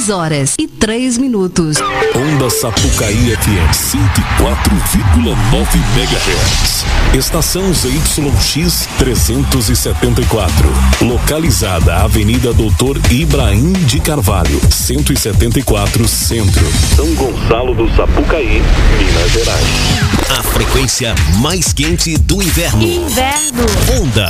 6h03. Onda Sapucaí FM 104,9 MHz. Estação ZYX 374. Localizada Avenida Doutor Ibrahim de Carvalho, 174 Centro, São Gonçalo do Sapucaí, Minas Gerais. A frequência mais quente do inverno. Inverno. Onda